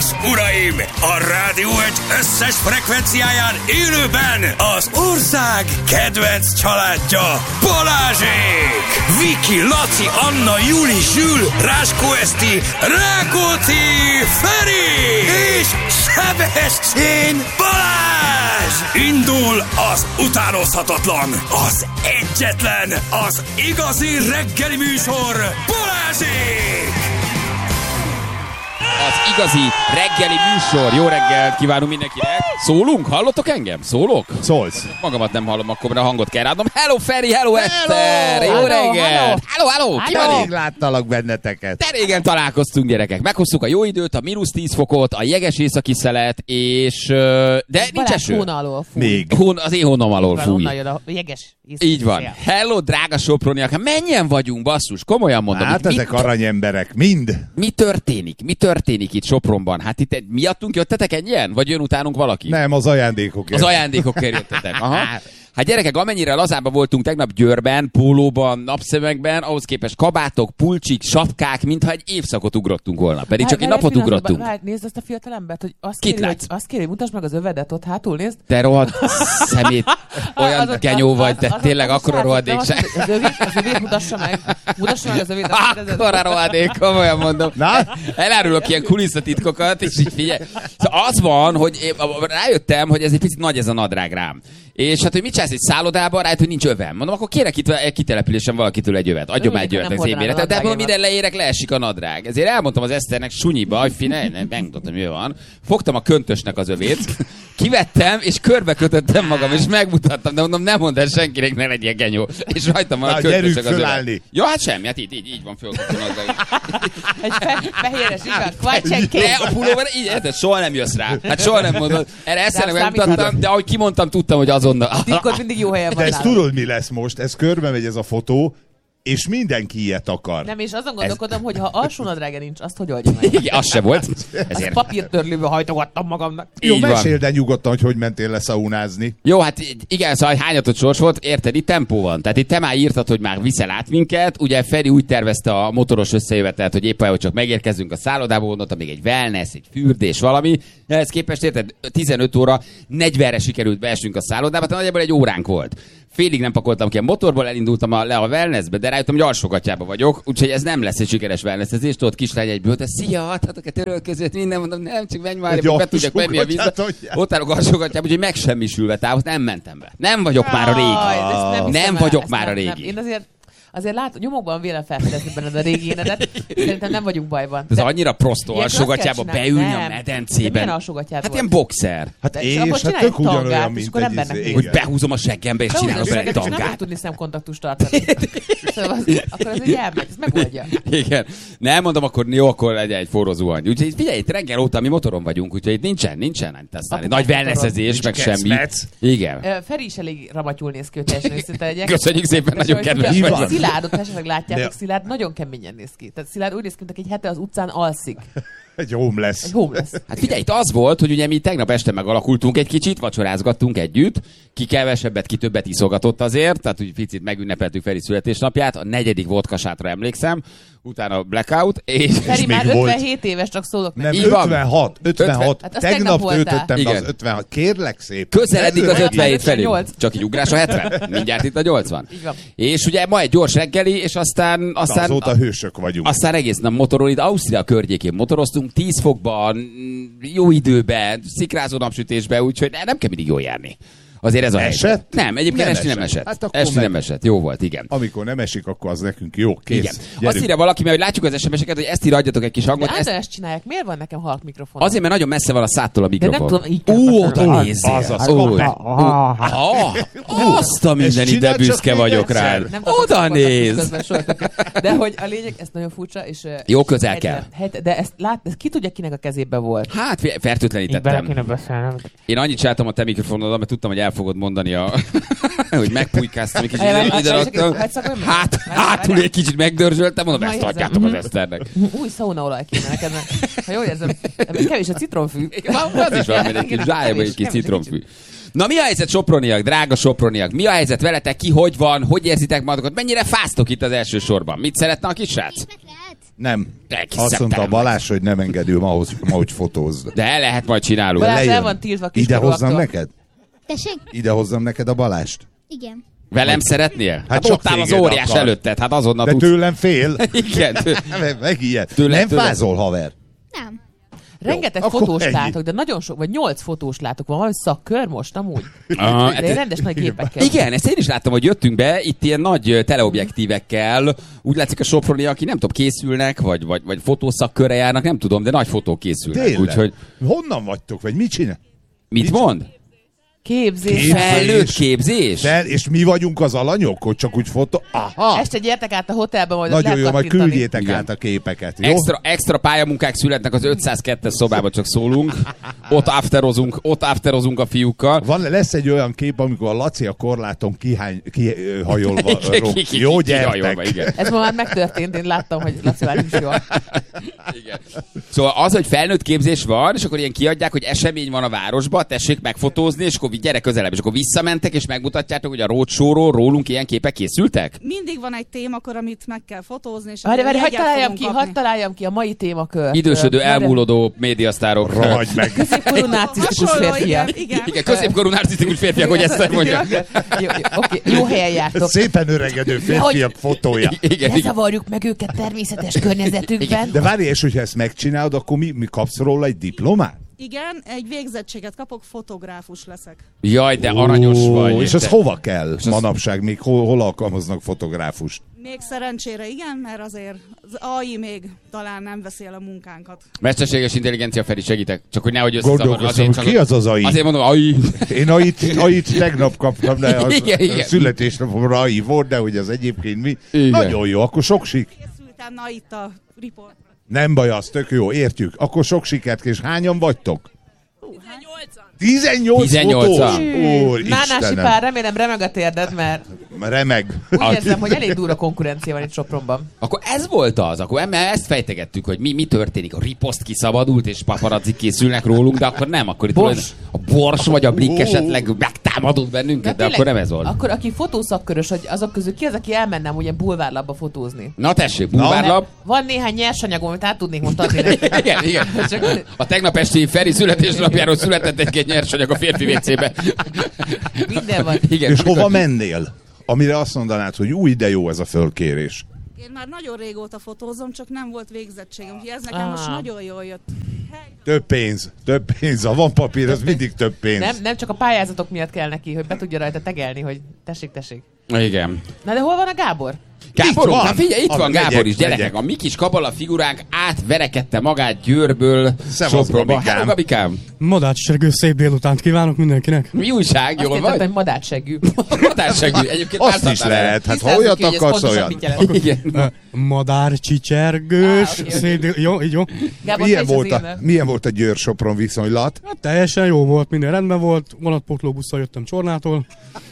és uraim, a Rádió Egy összes frekvenciáján élőben az ország kedvenc családja Balázsék! Viki, Laci, Anna, Juli, Zsül, Ráskó Eszti, Rákóczi, Feri és Sebestyén Balázs! Indul az utánozhatatlan, az egyetlen, az igazi reggeli műsor, Balázsék! Az igazi reggeli műsor. Jó reggelt kívánunk mindenkinek. Szólunk? Hallottok engem? Szólok? Szólsz. Magamat nem hallom, akkor a hangot kell ráadnom. Hello Feri, hello Eszter! Jó reggelt! Hello! Ki van Rég itt? láttalak benneteket. De régen találkoztunk, gyerekek. Meghoztuk a jó időt, a -10 fokot, a jeges északi szelet, és... De nincs eső. Hóna alól fúj. Még. Az én hónom alól fúj. Onnan jön a jeges északi Így van. szél. Hello, drága soproniak. Hát mennyien vagyunk, basszus? Komolyan mondom. Hát Itt ezek aranyemberek, mind. mi történik? Mi történik itt Sopronban? Hát itt miattunk jöttetek ennyien? Vagy jön utánunk valaki? Nem, az ajándékok. Az ajándékokért jöttetek. Aha. Hát gyerekek, amennyire lazábban voltunk tegnap Győrben, pólóban, napszemekben, ahhoz képest kabátok, pulcsik, sapkák, mintha egy évszakot ugrottunk volna. Pedig csak egy napot ugrottunk. Nézd azt a fiatal embert, hogy Kit látsz? azt kéri, mutasd meg az övedet ott hátul, nézd. Te rohadt szemét, olyan genyó vagy, te tényleg akkora rohadék se. Az övét mutassa meg. Mutassa meg az övét. Akkora rohadék, komolyan mondom. Na? Elárulok ilyen kulisszatitkokat, és így figyelj. Szóval az van, hogy én rájöttem, hogy ez egy picit nagy ez a nadrág rám. És hát, hogy mit csinálsz egy szállodában, rájött, hogy nincs övem. Mondom, akkor kérek itt egy kitelepülésen valakitől egy övet. Adjon már egy övet az émére. De mondom, mire leérek, leesik a nadrág. Ezért elmondtam az Eszternek sunyiba, hogy megmutatom, hogy mi van. Fogtam a köntösnek az övét, kivettem, és körbekötöttem magam, és megmutattam, de mondom, nem mondd el senkinek, ne legyél genyó. És rajtam van a köntösnek az övet. Ja, hát semmi, hát így van fölkötő nadrág. Egy fehéres igaz, kvacsenként. De a pulóver így, ez soha nem jössz rá. Hát soha nem mondod. Erre Eszternek megmutattam, de ahogy kimondtam, tudtam, hogy azonnal. Titkod mindig jó helyen De van ezt nálam. tudod, mi lesz most? Ez körbe megy ez a fotó, és mindenki ilyet akar. Nem, és azon gondolkodom, hogy ha alsó nadrága nincs, azt hogy oldja meg? Igen, az se volt. Azt Ezért. papírtörlőbe hajtogattam magamnak. Jó, Így van. meséld el nyugodtan, hogy mentél leszaunázni. Jó, hát igen, szóval hányatott sors volt, érted, itt tempó van. Tehát itt te már írtad, hogy már viszel át minket. Ugye Feri úgy tervezte a motoros összejövetelt, hogy éppen, hogy csak megérkezünk a szállodába, gondoltam még egy wellness, egy fürdés, valami. Ehhez képest érted, 15 óra 40-re sikerült beesnünk a szállodába, tehát nagyjából egy óránk volt. Félig nem pakoltam ki a motorból, elindultam le a wellnessbe, de rájöttem, hogy alsógatjában vagyok, úgyhogy ez nem lesz egy sikeres wellnessezés. Tudod, kislány egyből, de szia, adhatok a törölközőt, minden, mondom, nem, csak menj már, be tudjak menni a vízbe. Ott állok alsógatjában, úgyhogy megsemmisülve távot, nem mentem be. Nem vagyok már a régi. Nem vagyok már a régi. Én azért látom, nyomokban vélem felfedezni benned a régi énedet. Szerintem nem vagyunk bajban. Ez annyira prostó Ilyet alsógatjába azt kell csinálni. beülni a Nem. De medencében. milyen alsógatjád Hát volt? ilyen boxer. Hát De és abból hát csinálj tök egy tangát, ugyanolyan, és mint akkor egy embernek izé. néz. Hogy Igen. behúzom a seggembe és csinálok bele egy Nem fogok tangát. tudni szemkontaktust tartani. Szóval akkor ez egy elmegy, ez megoldja. Igen. Nem mondom, akkor jó, akkor legyen egy forró zuhany. Úgyhogy figyelj, itt reggel óta mi motoron vagyunk, úgyhogy itt nincsen aztán egy nagy wellnessezés, meg semmi. keszmec. Igen. Feri is elég ramatyul néz ki, hogy teljesen őszinte legyek. Köszönjük szépen, nagyon És kedves hogyha vagy. Szilárdot esetleg látjátok, De- Szilárd nagyon keményen néz ki. Tehát Szilárd úgy néz ki, mint aki egy hete az utcán alszik. Egy homeless. Egy homeless. Hát figyelj, itt az volt, hogy ugye mi tegnap este megalakultunk egy kicsit, vacsorázgattunk együtt, ki kevesebbet, ki többet iszogatott azért, tehát úgy picit megünnepeltük Feri születésnapját, a 4. vodkasátra emlékszem, utána blackout, és Feri már még volt- 57 éves, csak szólok Nem, neki. Így van. 56. Hát azt Tegnap tegnap voltál. töltöttem be Igen. az 56. Kérlek szépen. közeledik az 57 felé. 58. Csak így ugrás a 70. Mindjárt itt a 80. Így van. És ugye ma egy gyors reggeli, és aztán Azóta hősök vagyunk. aztán egész nap motoron, itt Ausztria környékén motoroztunk, 10 fokban, jó időben, szikrázó napsütésben, úgyhogy nem kell mindig jól járni. Azért ez a Esett? helyzet. Nem, egyébként Nem esti nem esett. esett. Hát akkor Esti meg- nem esett. Jó volt, igen. Amikor nem esik, akkor az nekünk jó. Kész. Igen. Azt Gyerünk. írja valaki, mert hogy látjuk az SMS-eket, hogy ezt írja, adjatok egy kis hangot. De Ezt... ezt csinálják. Miért van nekem halk mikrofon? Azért, mert nagyon messze van a szától a De nem mikrofon. tudom, így kell Ó, beszélni. oda nézzél. Azaz, Ó, hoppá. azt a mindenit, de csináld csak büszke még vagyok egyszer. rád. Nem tudok Oda szemkontaktus néz. közben soha többet. De hogy a lényeg, ez nagyon furcsa, és... Jó, közel kell. De ezt ki tudja, kinek a kezébe volt? Hát, fertőtlenítettem. beszélnem. Én annyit csináltam a te mikrofonoddal, mert tudtam, hogy el fogod mondani hogy megpújkáztam egy kicsit, Hát, ide raktam. Hátul egy kicsit megdörzsöltem, mondom, ezt adjátok az Eszternek. Új szaunaolaj kéne neked, mert ha jól érzem, kevés a citromfű. Az is van, egy kis zsájában egy kis citromfű. Na mi a helyzet, soproniak, drága soproniak? Mi a helyzet veletek, ki hogy van, hogy érzitek magatokat? Mennyire fáztok itt az első sorban? Mit szeretne a kisrác? Nem. Egészen Azt mondta a terem. Balázs, hogy nem engedő ma, hogy fotózd. De el lehet, majd csinálunk. Balázs lejön. el van tiltva Ide hozzam kiskorúaktól. neked? Tessék? Ide hozzam neked a Balást? Igen. Velem szeretnél? Hát csak ott áll az téged óriás akar. előtted, hát azonnal De tudsz. tőlem fél. Igen. Megijed. Tőle- Nem tőle- fázol, haver. Nem. Rengeteg Jó, akkor fotós ennyi. látok, de nagyon sok, vagy 8 fotós látok. Van valami szakkör most amúgy? Aha, De én rendes nagy gépekkel. Igen, ezt én is láttam, hogy jöttünk be, itt ilyen nagy teleobjektívekkel, úgy látszik a Soproni, aki nem tudom, készülnek, vagy fotószakkörre járnak, nem tudom, de nagy fotók készülnek. Tényleg. Úgyhogy Honnan vagytok, vagy mit csinál? mit mond? Képzés. Felnőtt képzés? És mi vagyunk az alanyok, hogy csak úgy fotó... Aha! Este gyertek át a hotelbe, majd ott Nagyon lehet jó, majd kattintani. küldjétek Igen. át a képeket, jó? Extra pályamunkák születnek az 502-es szobában, csak szólunk. Ott afterozunk a fiúkkal. Lesz egy olyan kép, amikor a Laci a korláton kihajolva rog. Ki- Jó, kihajolva, gyertek! igen. Ez ma már megtörtént, én láttam, hogy Laci már is jól. Igen. Szóval az, hogy felnőtt képzés van, és akkor ilyen kiadják, hogy esemény van a városba, tessék megfotózni, és akkor gyere közelebb, és akkor visszamentek, és megmutatjátok, hogy a roadshow-ról rólunk ilyen képek készültek? Mindig van egy témakör, amit meg kell fotózni, és Várj, akkor hadd jegyet fogunk kapni. találjam ki a mai témakört. Idősödő, Merre- elmúlódó médiasztárok. Rohagy meg! Középkorú narcisztikus Hasonló, férfiak. igen. Igen, középkorú narcisztikus férfiak, hogy ezt mondja. Oké, jó helyen jártok. Szépen öregedő férfiak fotója. Igen, Ne igen. zavarjuk meg őket természetes környezetükben. De várj, és hogyha ezt megcsinálod, akkor mi kapsz róla egy diplomát? Igen, egy végzettséget kapok, fotográfus leszek. Jaj, de aranyos vagy. És az hova kell az- manapság? Még hol alkalmaznak fotográfust? Még szerencsére igen, mert azért az AI még talán nem veszi el a munkánkat. Mesterséges intelligencia, Feri, segítek. Csak hogy nehogy összezavar. Gondolkozom, hogy ki az az AI? Azért mondom, AI. Én AI-t tegnap kaptam, de az Igen. a születésnapomra AI volt, de hogy az egyébként mi? Igen. Nagyon jó, akkor sok Készültem na itt a report. Nem baj, az tök jó, értjük. Akkor sok sikert, és hányan vagytok? 18 18-an. fotós? Nánási Istenem, pár, remélem remeg a térded, mert remeg. úgy érzem, hogy elég durva konkurencia van itt Sopronban. Akkor ez volt az, akkor ezt fejtegettük, hogy mi történik. A riposzt kiszabadult, és paparazzi készülnek rólunk, de akkor nem, akkor itt Bors. a Bors vagy a Blik esetleg megtámadott bennünket, de akkor nem ez volt. Akkor aki fotószakkörös, hogy azok közül ki az, aki elmenne ugye bulvárlapba fotózni? Na tessék, bulvárlap. Van néhány nyersanyagom, amit át tudnék most adni nektek. Igen. Csak A tegnap esti Feri születésnapjáról született egy nyersanyag a férfi WC-be. minden van. Igen. És hova mennél? Amire azt mondanád, hogy új, de jó ez a fölkérés. Én már nagyon régóta fotózom, csak nem volt végzettségem, úgyhogy ez nekem most nagyon jól jött. Több pénz. Ha van papír, az mindig több pénz. Nem csak a pályázatok miatt kell neki, hogy be tudja rajta tegelni, hogy tessék. Igen. Na de hol van a Gábor? Gáborunk, van. hát figyelj, itt van Gábor Megyek, is, gyerekek. megyek. A mi kis kabala figuránk átverekedte magát Győrből Szevasz, Sopronba. Gabikám. Hello, Gabikám. Madárcsergő, szép délutánt kívánok mindenkinek! Mi újság, Azt jól értettem, vagy? hogy madársegű. Madársegű. Egyébként Azt is változtál el. lehet. Hát ha Tisztázzuk olyat ki, hogy ez akarsz, pontosan olyan. mit jelent. Igen. Madárcsicsergős, Oké. szép jó, így jó. Gábor, Milyen te is az volt, éned. milyen volt a Győr-Sopron viszonylat? Hát teljesen jó volt, minden rendben volt, vonatpótlóbusszal jöttem Csornától.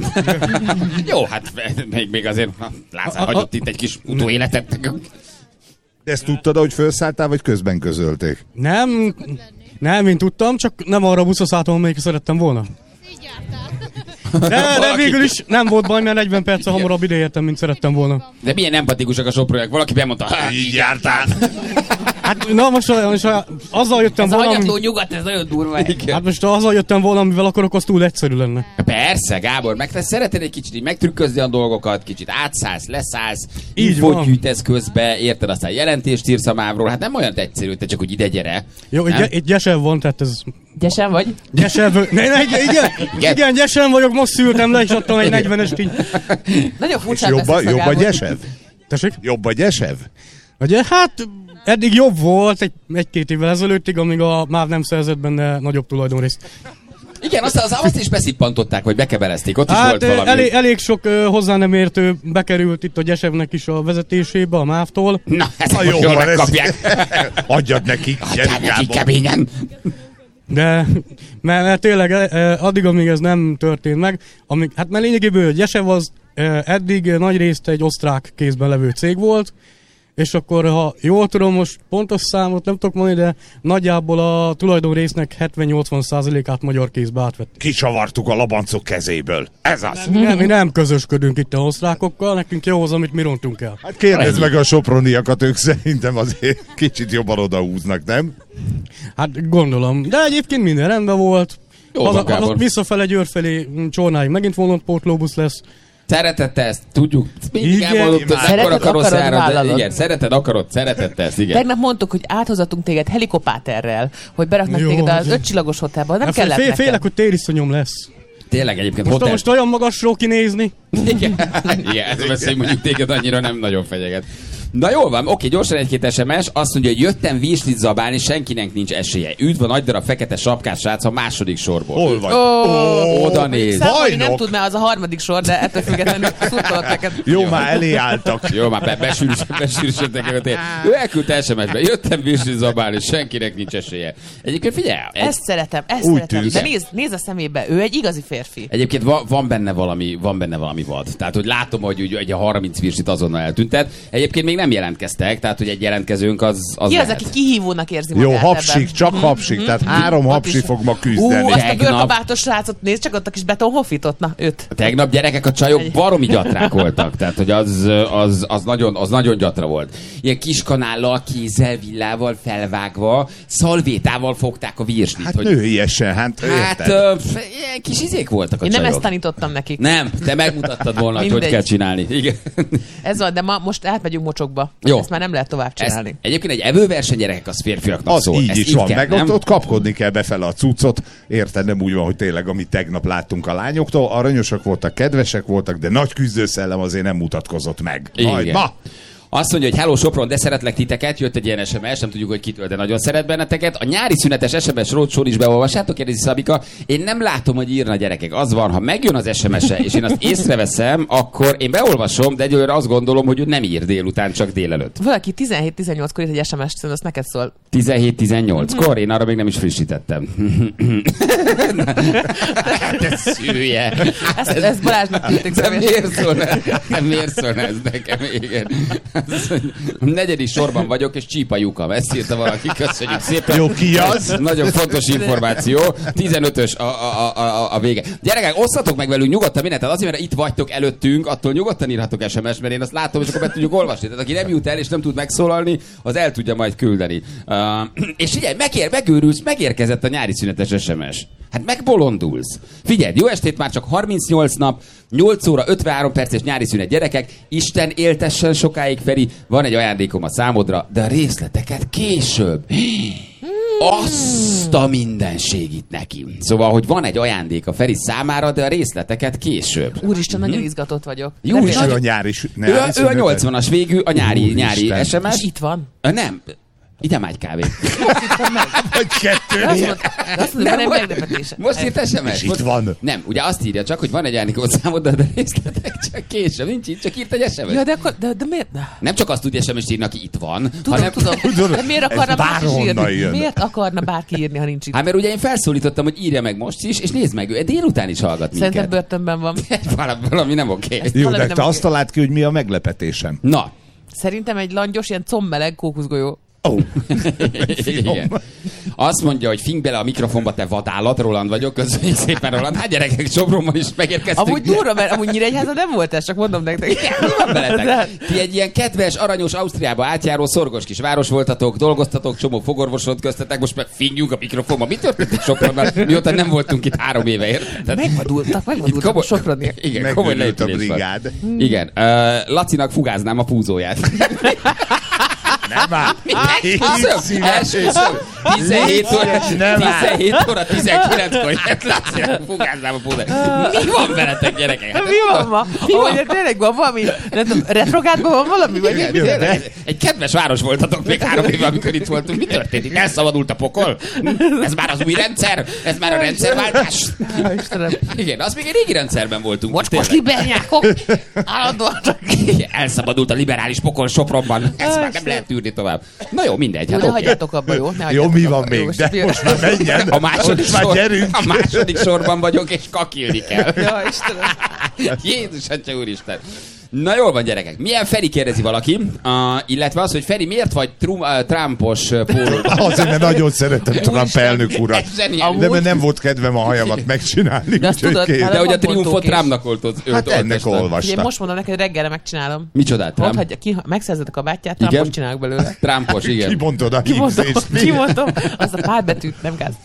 Jó, hát még azért Lázár hagyott itt egy kis utóéletet. De ezt tudtad, hogy felszálltál, vagy közben közölték? Nem, én tudtam, csak nem arra a buszra szálltam, amelyik szerettem volna. Így jártál. De végül is nem volt baj, mert 40 perccel hamarabb ideértem, mint szerettem volna. De milyen empatikusak a soproniak. Valaki bemondta, így jártál. Hát na most azzal jöttem Ez a volna, hanyatló nyugat, ez nagyon durva. hát most azzal jöttem volna, amivel akarok, az túl egyszerű lenne. Persze, Gábor, meg te szereted egy kicsit így megtrükközni a dolgokat, kicsit átszállsz, leszállsz, Így infót van. gyűjtesz közbe, érted, aztán jelentést írsz a mávról, hát nem olyan egyszerű, te csak úgy ide gyere. Jó, Nem? egy gyesev van, tehát ez... Gyesen vagy? Gyesev... Igen, gyesen vagyok, most szültem le, és adtam egy 40-est így. Nagyon És furcsán jobb beszélsz a a Gábor. gyesev? Tessék? Jobb a gyesev? Ugye, hát eddig jobb volt egy-két évvel ezelőttig, amíg a MÁV nem szerzett benne nagyobb tulajdonrészt. Igen, aztán azt is beszippantottták, vagy bekebelezték, ott is Hát volt valami. elég sok hozzá nem értő bekerült itt a Gyesevnek is a vezetésébe, a MÁV-tól. Na, ezt Na most jó, jól van, megkapják. Adjad nekik, Adjál gyerünk neki Gábor. keményen. De mert tényleg addig, amíg ez nem történt meg, hát mert lényegéből Gyesev az eddig nagy részt egy osztrák kézben levő cég volt, és akkor, ha jól tudom, most pontos számot nem tudok mondani, de nagyjából a tulajdonrésznek 70-80%-át magyar kézbe átvettük. Kicsavartuk a labancok kezéből. Ez az. Mi nem közösködünk itt a osztrákokkal, nekünk jó az, amit mi rontunk el. Hát kérdezd meg a soproniakat, ők szerintem azért kicsit jobban odahúznak, nem? Hát gondolom, de egyébként minden rendben volt. Visszafele Győr felé Csornáig megint vonatpótlóbusz lesz. Szeretette ezt, tudjuk. Mindig Igen. elmondott, hogy Szereted, ekkora akarod, karosszára, de vállalod. igen, szeretette ezt, igen. Tegnap mondtuk, hogy áthozatunk téged helikopáterrel, hogy beraknak Jó, téged az de- 5 csillagos hotelba. Nem Hát kellett nekem. félek, hogy tériszonyom lesz. Tényleg egyébként Most olyan magasról kinézni. Igen, ez vesz, hogy mondjuk téged annyira nem nagyon fenyeget. Na jól van, oké, gyorsan egy-két SMS. Azt mondja, hogy jöttem virslit zabálni, senkinek nincs esélye. Üdv a nagy darab fekete sapkás srác a második sorból. Hol vagy? Oda néz. Számolni nem Bajnok. tud, mert az a harmadik sor, de ettől függetlenül szurkolok neked. Jó, már elé álltak. Jó, már besűrűsödtek el. Ő elküldte SMS-be, jöttem virslit zabálni, senkinek nincs esélye. Egyébként figyelj, Ezt szeretem. Úgy De tűz. nézd a szemébe, ő egy igazi férfi. egyébként van benne valami vad. Tehát, hogy látom, hogy a 30 virslit azonnal eltüntet. Egyébként még nem jelentkeztek, tehát, hogy egy jelentkezőnk az Ki az, lehet. aki kihívónak érzi Jó, magát hapsik, ebben? csak hapsik. Tehát 3 hapsi is. fog ma küzdeni. Azt a Tegnap- bőrkabátos srácot nézd, csak ott a kis betonhoffitot, na, őt. Tegnap gyerekek, a csajok baromi gyatrák voltak, tehát hogy az nagyon gyatra volt. Ilyen kis kanállal, kézzel, villával felvágva, szalvétával fogták a virslit. Hát hogy, nőiesen, hát hát érted? ilyen kis izék voltak a Én nem csajok. ezt tanítottam nekik. Nem, te megmutattad volna, hogy Mindegy. kell csinálni. Igen. Ez van, de most átmegyünk mocsokba. Jó. Ezt már nem lehet tovább Ez, csinálni. egyébként egy evőverseny gyerekek az férfiaknak Az szól. így Ezt is van, kell, meg nem? ott kapkodni kell befele a cuccot. Érted, nem úgy van, hogy tényleg, amit tegnap láttunk a lányoktól. Aranyosak voltak, kedvesek voltak, de nagy küzdőszellem azért nem mutatkozott meg. Majd Igen. ma! Azt mondja, hogy hello Sopron, de szeretlek titeket, jött egy ilyen SMS, nem tudjuk, hogy kitől, de nagyon szeret benneteket. A nyári szünetes SMS roadshow is beolvassátok, kérdezi Szabika. Én nem látom, hogy írna gyerekek. Az van, ha megjön az SMS-e, és én azt észreveszem, akkor én beolvasom, de egyelőre azt gondolom, hogy ő nem ír délután, csak délelőtt. Valaki 17-18-kor írt egy SMS-t, szerintem azt neked szól. 17-18-kor, én arra még nem is frissítettem. De szülje. Ezt Balázsnak küldtük De személyesen. miért szólna ez nekem? Igen. Azt mondja, negyedik sorban vagyok, és csípa lyukam. Ezt írta valaki, köszönjük szépen. Jó, ki az? Nagyon fontos információ. 15-ös a vége. Gyerekek, osszatok meg velünk nyugodtan mindent. Tehát azért, mert itt vagytok előttünk, attól nyugodtan írhatok SMS, mert én azt látom, és akkor be tudjuk olvasni. Tehát aki nem jut el, és nem tud megszólalni, az el tudja majd küldeni. És figyelj, megőrülsz, megérkezett a nyári szünetes SMS. Hát megbolondulsz. Figyelj, jó estét, már csak 38 nap, 8 óra 53 perces nyári szünet, gyerekek. Isten éltessen sokáig, Feri. Van egy ajándékom a számodra, de a részleteket később. Azt a mindenségit neki. Szóval, hogy van egy ajándék a Feri számára, de a részleteket később. Úristen, nagyon izgatott vagyok. Jó, Nem és tudom, Ő a nyári Ő a 80-as végű, a nyári Úristen. SMS. és itt van. Nem, ide mágy kávé. Vagy kettő. Azt mondom, van egy meglepetése. Most írt SMS. És itt van. Nem, ugye azt írja csak, hogy van egy ajándékot számodra, de részletek csak később. Nincs itt, csak írt egy SMS. Ja, de akkor, de miért? Nem csak azt tudja SMS írni, aki itt van, Tudom. De miért akarna ez bárki is bárhonnan írni? jön. Miért akarna bárki írni, ha nincs itt? Hát mert ugye én felszólítottam, hogy írja meg most is, és nézd meg, ő délután is hallgat Szerintem minket. börtönben van. Valami nem oké. Jó, Valami de nem te oké. azt találd ki, hogy mi a meglepetésem. Na, Szerintem egy langyos, ilyen combmeleg kókuszgolyó. Ó, igen. Azt mondja, hogy fing bele a mikrofonba, te vadállat, Roland vagyok, köszönjük szépen, Roland. Hát gyerekek, Sopronban is megérkeztünk. Amúgy durva, mert amúgy Nyíregyháza nem volt ez, csak mondom nektek. Mi van veletek? Ti egy ilyen kedves, aranyos, Ausztriába átjáró, szorgos kis város voltatok, dolgoztatok, csomó fogorvosot köztetek, most meg fingjünk a mikrofonba. Mi történt itt Sopronban? Mióta nem voltunk itt 3 éve, érted? Megvadultak a Soproniak. Igen, komoly megőrült a lejtülés van. brigád. Igen, Lacinak fugáznám a púzóját. Nem áll. Első szó. 17 óra 19-kor jött Lacinak fugáznám a púzóját. Mi van veletek, gyerekek? Hát Mi van ma? Ahogy tényleg van valami? Retrogádban van valami? Vagy mi? Tényleg, egy kedves város voltatok még 3 éve, amikor itt voltunk. Mi történt? Itt elszabadult a pokol? Ez már az új rendszer? Ez már a rendszerváltás? Istenem. Igen, az még egy régi rendszerben voltunk. Mocskos libernyákok! Állandóan csak... Igen, elszabadult a liberális pokol Sopronban. Ez már nem lehet tűrni tovább. Na jó, mindegy. Jó, Hát ne oké. hagyjátok abba, jó? Ne Jó, hagyjátok mi abba. van még? Jó, De most már menjen. A gyerünk. második sorban vagyok, és kakilni kell. Ja, Istenem. Jézus, Atya úristen. Na jól van, gyerekek. Milyen Feri, kérdezi valaki, illetve az, hogy Feri, miért vagy Trumpos pólóban? Azért, mert nagyon szeretem Trump elnök urat. De mert nem volt kedvem a hajamat megcsinálni. De azt tudod, De hogy a van triumfot bontók is. Trumpnak oltott. Hát ennek Ugye olvastam. most mondom neked, reggelre megcsinálom. Micsodát, Ott Trump? hagyja, megszerzed a kabátját, Igen. Trumpos csinálok belőle. Trumpos, igen. Kimondod a hígzést. Kimondom, az a pár betűt, nem gáz.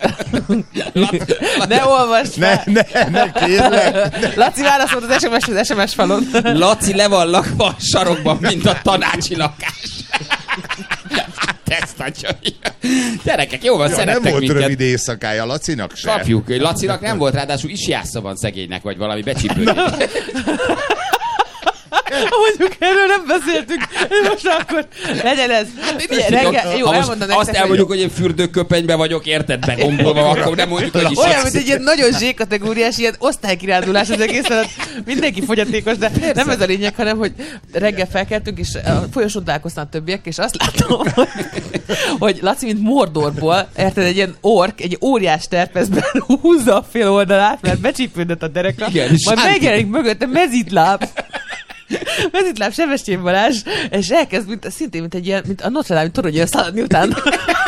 Ne olvasd fel! Ne, kérlek. Laci válaszolt az SMS falon. Laci le van lakva a sarokban, mint a tanácsi lakás. Ezt a gyerekek, jó van, Ja, nem szerettek volt minket. rövid éjszakája Lacinak se. Kapjuk. Lacinak nem volt, ráadásul isjásza van szegénynek, vagy valami becsípődik. Mondjuk erről nem beszéltünk. Most akkor legyen ez. Reggel, jó, ha most elmondom azt nektek, elmondjuk, hogy én fürdőköpenybe vagyok, érted, begombolva, akkor nem mondjuk, hogy is. olyan, mint egy ilyen nagyon zsé-kategóriás, ilyen osztálykirándulás az egész alatt. Mindenki fogyatékos, de nem ez a lényeg, hanem, hogy reggel felkeltünk, és a folyosón találkoztam a többiek, és azt látom, hogy Laci, mint Mordorból, érted, egy ilyen ork, egy óriás terpezben húzza a fél oldalát, mert becsípődött a dereka, Igen, és majd sánti. megjelenik mögötte mezitláb. Mezitláb Sebestyén Balázs, és elkezd szintén, mint egy ilyen, mint a Notre Dame toronyra szaladni utána.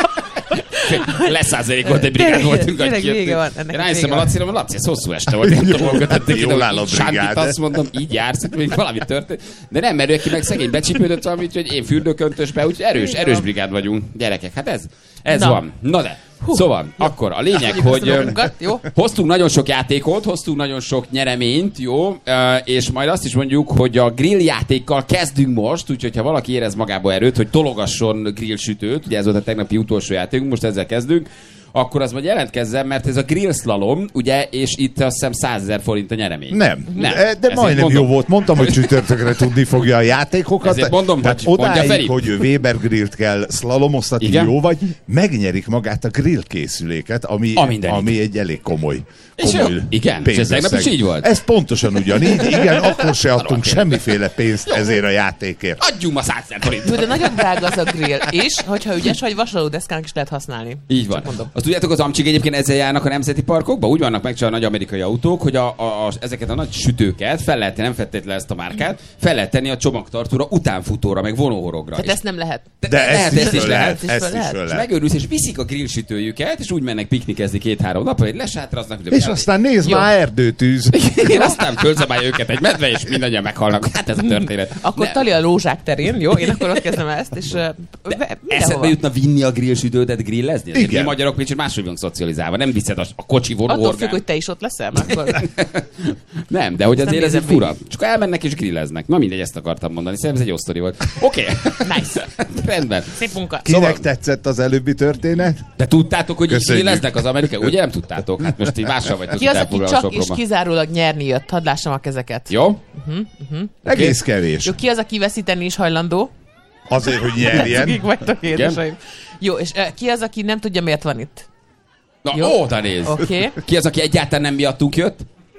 Leszázalékolt egy brigád voltunk. Tényleg vége van. Ennek Rájöttem vége a van. Lacira, hogy Laci, ez hosszú este volt. Nem tudom, hogy tették ide, Jól áll a hogy Sándit brigád. azt mondom, így jársz, még valami történt. De nem, mert ő ki meg szegény becsípődött valami, úgyhogy én fürdőköntösbe, úgyhogy erős brigád vagyunk. Gyerekek, hát ez Na. van. Na de. Szóval, akkor a lényeg, Azt hogy mondjuk, azt magunkat, jó? hoztunk nagyon sok játékot, hoztunk nagyon sok nyereményt, jó? És majd azt is mondjuk, hogy a grill játékkal kezdünk most, úgyhogy ha valaki érez magába erőt, hogy tologasson grill sütőt, ugye ez volt a tegnapi utolsó játékunk, most ezzel kezdünk, akkor az majd jelentkezzen, mert ez a grill slalom, ugye, és itt azt hiszem 100 000 forint a nyeremény. Nem. Nem. De Ezért majdnem mondom. jó volt. Mondtam, hogy csütörtökre tudni fogja a játékokat. Ezért mondom, tehát hogy mondja Feri. odáig, hogy ő Weber grillt kell szlalomoztatni, Igen. jó vagy, megnyerik magát a grill készüléket, ami egy elég komoly És jó. Igen, és ez tegnap is így volt. Ez pontosan ugyanígy. Igen, akkor se adtunk semmiféle pénzt ezért a játékért. Adjunk ma 100 000 forint. Jó, de nagyon drága az a grill. És, hogyha ügyes vagy, vasalódeszkának is lehet használni. Így van. Azt tudjátok, az amcsik egyébként ezzel járnak a nemzeti parkokba? Úgy vannak megcsinálva nagy amerikai autók, hogy ezeket a nagy sütőket fel lehet tenni, nem feltétlenül ezt a márkát, fel lehet tenni a csomagtartóra, utánfutóra, meg vonóhorogra. Tehát ezt nem lehet. De ezt is is föl lehet. lehet. Ezt is föl És lehet. megőrülsz, és viszik a grillsütőjüket, és úgy mennek piknikezni 2-3 napra, hogy lesátraznak. És aztán nézd Jó. már, erdőtűz. én aztán fölzabálja őket egy medve, és mindannyian meghalnak. Hát ez a történet. Akkor Nem. tali a lózsák terén, jó? Én akkor ott kezdem ezt, és Eszedbe mindenhova. jutna vinni a grillsütődet grillezni? Azért Igen. mi magyarok kicsit máshogy vagyunk szocializálva. Nem viszed a kocsi Attól függ, vonóorgán. hogy te is ott leszel, mert akkor... Nem, de hogy azért ez nézem egy fura. Csak elmennek és grilleznek. Na mindegy, ezt akartam mondani. Szerintem ez egy jó sztori volt. Oké. Nice. Rendben. Szép munka. Kinek Szóval- tetszett az előbbi történet? De tudtátok, hogy így Köszönjük. grilleznek az amerikai? Ugye nem tudtátok? Hát most így mással vagytok Ki az, aki elfoglalva csak és Sopronban. kizárólag nyerni jött? Hadd lássam a kezeket. Jó? Egész kevés. Jó, ki az, aki veszíteni is hajlandó? Azért, hogy Akik nyerjen. vagytok édeseim. Jó, és ki az, aki nem tudja, miért van itt? Na, Jó. oda néz. Oké. Ki az, aki egyáltalán nem miattunk jött?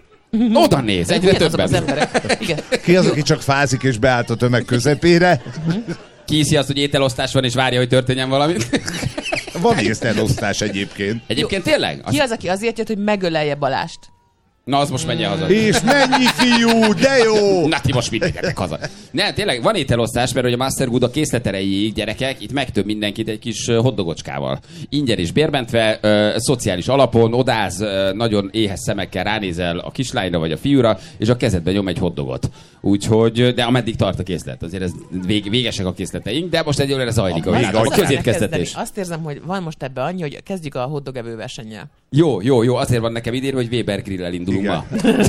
Oda néz, egyre Milyen azok az többen. emberek? Igen. Ki az, aki csak fázik és beállt a tömeg közepére? Ki hiszi azt, hogy ételosztás van és várja, hogy történjen valami? Van észnelosztás egyébként. Egyébként tényleg? Ki az, aki azért jött, hogy megölelje Balást? Na, az most menjen haza. És mennyi fiú, de jó! Na, ti most mit tegyetek haza? Nem, tényleg van ételosztás, mert hogy a Master Good a készleterejéig, gyerekek, itt megtöbb mindenkit egy kis hoddogocskával. Ingyen is bérmentve, szociális alapon, odáz, nagyon éhes szemekkel ránézel a kislányra vagy a fiúra, és a kezedbe nyom egy hoddogot. Úgyhogy, de ameddig tart a készlet, azért ez végesek a készleteink, de most egyelőre zajlik a Még a adják. közétkeztetés. Azt érzem, hogy van most ebbe annyi, hogy kezdjük a hotdog-evő versennyel. Jó, azért van nekem idén, hogy Weber Grill-el indulunk ma.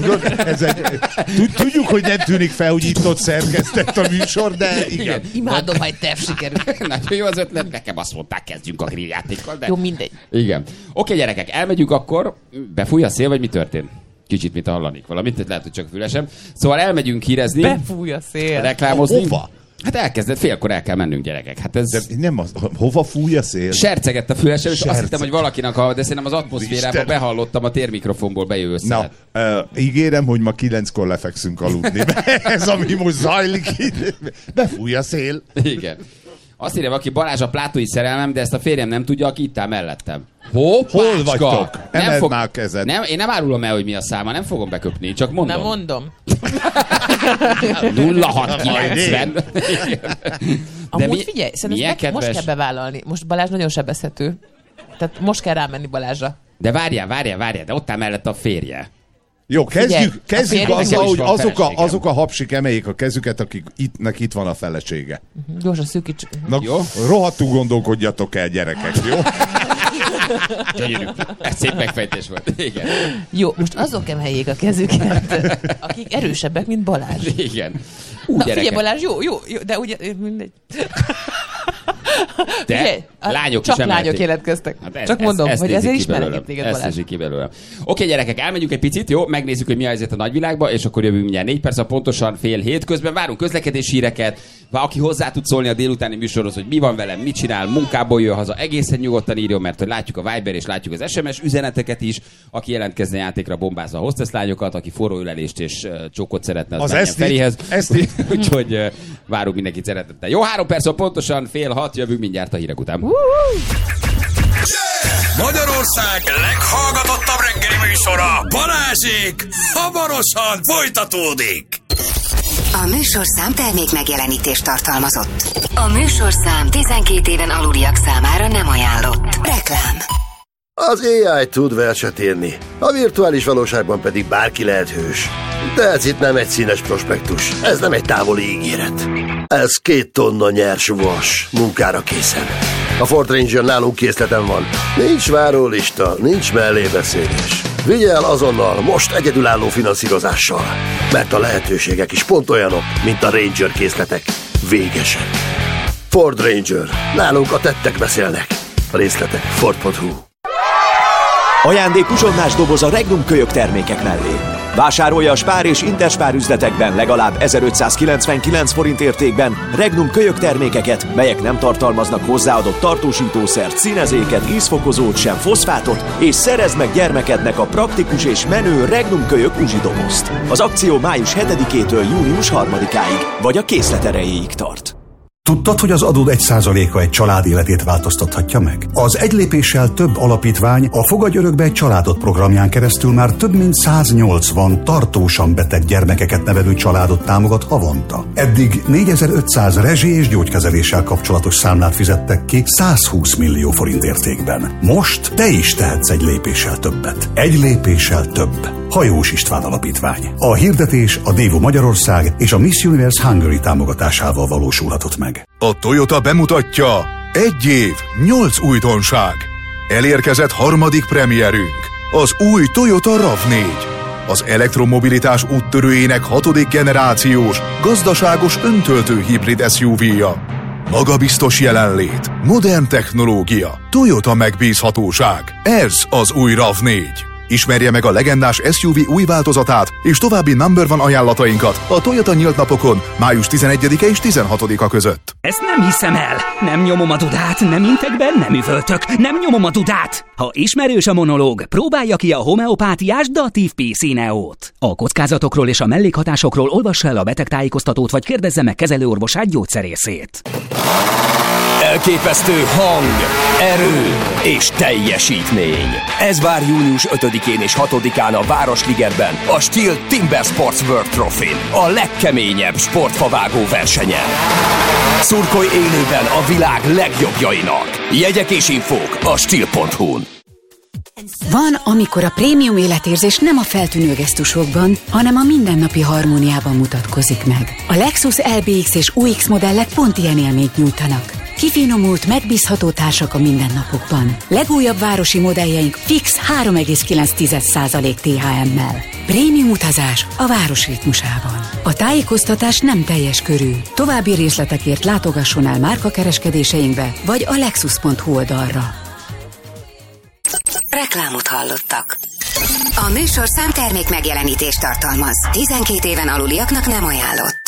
Tudjuk, hogy nem tűnik fel, hogy itt-ott szerkesztett a műsor, de igen. Imádom, ha egy terv sikerül. Nagyon jó az ötlet, nekem azt mondták, kezdjünk a grilljátékkal, de... Jó, mindegy. Igen. Oké, gyerekek, elmegyünk akkor. Befúj a szél, vagy mi történt? Kicsit, mint hallanik valamit, lehet, hogy csak fülesem. Szóval elmegyünk hírezni, Befúj a szél. reklámozni. Hova? Hát elkezdett, félkor el kell mennünk, gyerekek. Hát ez... De nem az, hova fúj a szél? Sercegett a fülesem, és azt Serceg. hittem, hogy valakinek de szerintem az atmoszférában Isten. behallottam a térmikrofonból bejövő szélet. Na, ígérem, hogy ma 9-kor lefekszünk aludni. Ez, ami most zajlik itt. Befúj a szél. Igen. Azt írja valaki, Balázs a plátói szerelmem, de ezt a férjem nem tudja, aki itt áll mellettem. Hol Hoppácska! vagytok? Emeld már a kezed. Nem, én nem árulom el, hogy mi a száma, nem fogom beköpni, csak mondom. Nem mondom. 0690. Amúgy figyelj, szerintem most kell bevállalni. Most Balázs nagyon sebezhető. Tehát most kell rámenni Balázsra. De várjál, de ott áll mellett a férje. Jó, kezdjük azzal, hogy azok a hapsik emeljék a kezüket, akiknek itt van a felesége. Gyorsan szűkítsük. Na, jó? Rohadtul gondolkodjatok el, gyerekek, jó? Gyönyörű. Ez szép megfejtés volt. Igen. Jó, most azok emeljék a kezüket, akik erősebbek, mint Balázs. Igen. Na, figyelj Balázs, jó, de ugye mindegy. De figyelj, lányok csak is lányok jelentkeztek. Hát csak mondom, hogy ezért ismerek téged, Balázs. Ezt ki belőlem. Oké, gyerekek, elmegyünk egy picit, jó? Megnézzük, hogy mi a helyzet a nagyvilágban, és akkor jövünk mindjárt 4 perc, pontosan 6:30. Közben várunk közlekedési híreket. Aki hozzá tud szólni a délutáni műsorhoz, hogy mi van velem, mit csinál, munkából jön haza, egészen nyugodtan írjon, mert hogy látjuk a Viber és látjuk az SMS üzeneteket is. Aki jelentkezne játékra, bombázza a hostess lányokat, aki forróülelést és csókot szeretne, az menjen Ferihez. Úgyhogy várunk mindenkit szeretettel. Jó, 3 perc, pontosan 5:30, jövünk mindjárt a hírek után. Magyarország leghallgatottabb reggeli műsora, Balázsék, hamarosan folytatódik. A műsorszám termék megjelenítést tartalmazott. A műsorszám 12 éven aluliak számára nem ajánlott. Reklám. Az AI tud verset írni, a virtuális valóságban pedig bárki lehet hős. De ez itt nem egy színes prospektus, ez nem egy távoli ígéret. Ez 2 tonna nyers vas, munkára készen. A Ford Ranger nálunk készleten van. Nincs várólista, nincs mellébeszélés. Vigye el azonnal, most egyedülálló finanszírozással. Mert a lehetőségek is pont olyanok, mint a Ranger készletek. Végesek. Ford Ranger. Nálunk a tettek beszélnek. A részletek Ford.hu. Ajándék uzsonnás doboz a Regnum kölyök termékek mellé. Vásárolja a Spár és Interspár üzletekben legalább 1599 forint értékben Regnum kölyök termékeket, melyek nem tartalmaznak hozzáadott tartósítószert, színezéket, ízfokozót, sem foszfátot, és szerezd meg gyermekednek a praktikus és menő Regnum kölyök uzsidobozt. Az akció május 7-től június 3-áig, vagy a készlet erejéig tart. Tudtad, hogy az adód 1%-a egy család életét változtathatja meg? Az Egy lépéssel több alapítvány a Fogadj örökbe egy családot programján keresztül már több mint 180 tartósan beteg gyermekeket nevelő családot támogat havonta. Eddig 4500 rezsi- és gyógykezeléssel kapcsolatos számlát fizettek ki 120 millió forint értékben. Most te is tehetsz egy lépéssel többet. Egy lépéssel több. Hajós István Alapítvány. A hirdetés a Dévo Magyarország és a Miss Universe Hungary támogatásával valósulhatott meg. A Toyota bemutatja 1 év, 8 újdonság. Elérkezett harmadik premierünk, az új Toyota RAV4. Az elektromobilitás úttörőjének 6. generációs, gazdaságos öntöltő hibrid SUV-ja. Magabiztos jelenlét, modern technológia, Toyota megbízhatóság. Ez az új RAV4. Ismerje meg a legendás SUV új változatát és további number one ajánlatainkat a Toyota nyílt napokon május 11-e és 16-a között. Ezt nem hiszem el! Nem nyomom a dudát, nem intek be, nem üvöltök, nem nyomom a dudát! Ha ismerős a monológ, próbálja ki a homeopátiás Datív PC Neót. A kockázatokról és a mellékhatásokról olvassa el a betegtájékoztatót, vagy kérdezze meg kezelőorvosát, gyógyszerészét. Elképesztő hang, erő és teljesítmény. Ez vár június 5-én és 6-án a Városligetben, a Steel Timber Sports World Trophy-n, a legkeményebb sportfavágó versenyen. Szurkolj élőben a világ legjobbjainak. Jegyek és infók a Steel.hu-n. Van, amikor a prémium életérzés nem a feltűnő gesztusokban, hanem a mindennapi harmóniában mutatkozik meg. A Lexus LBX és UX modellek pont ilyen élményt nyújtanak. Kifinomult, megbízható társak a mindennapokban. Legújabb városi modelljeink fix 3,9% THM-mel. Prémium utazás a város ritmusában. A tájékoztatás nem teljes körű. További részletekért látogasson el márkakereskedéseinkbe, vagy a lexus.hu oldalra. Reklámot hallottak. A műsorszám termék megjelenítést tartalmaz. 12 éven aluliaknak nem ajánlott.